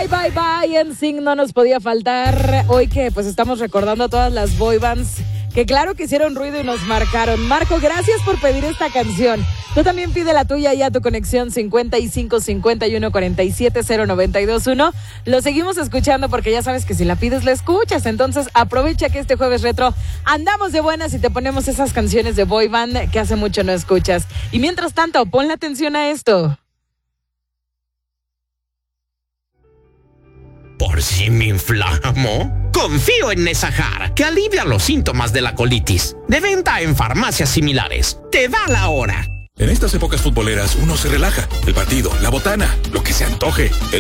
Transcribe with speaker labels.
Speaker 1: bye, bye. NSYNC no nos podía faltar. Hoy que pues estamos recordando a todas las boy bands que claro que hicieron ruido y nos marcaron. Marco, gracias por pedir esta canción. Tú también pide la tuya y a tu conexión 55 51 47 0921. Lo seguimos escuchando porque ya sabes que si la pides la escuchas. Entonces aprovecha que este jueves retro andamos de buenas y te ponemos esas canciones de boy band que hace mucho no escuchas. Y mientras tanto, ponle atención a esto.
Speaker 2: ¿Por si me inflamo? Confío en Nesajar, que alivia los síntomas de la colitis. De venta en farmacias similares. Te da la hora.
Speaker 3: En estas épocas futboleras uno se relaja. El partido, la botana, lo que se antoje.